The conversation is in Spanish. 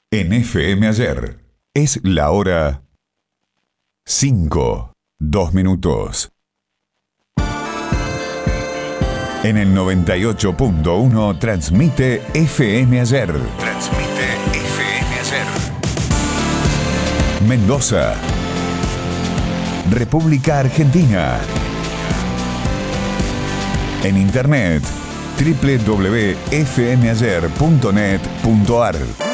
En FM Ayer es la hora 5, 2 minutos. En el 98.1 transmite FM Ayer. Transmite FM Ayer. Mendoza, República Argentina. En internet www.fmayer.net.ar.